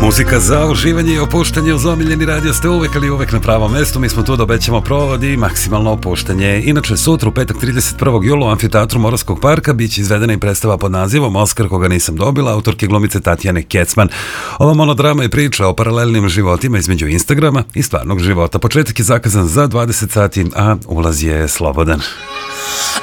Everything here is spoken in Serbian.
Muzika za uživanje i opuštanje uz omiljeni radio ste uvek, ali uvek na pravom mestu. Mi smo tu da obećamo provod i maksimalno opuštanje. Inače, sutra u petak 31. jula u Amfiteatru Moravskog parka biće izvedena i predstava pod nazivom Oskar koga nisam dobila, autorke glumice Tatjane Kecman. Ova monodrama je priča o paralelnim životima između Instagrama i stvarnog života. Početak je zakazan za 20 sati, a ulaz je slobodan.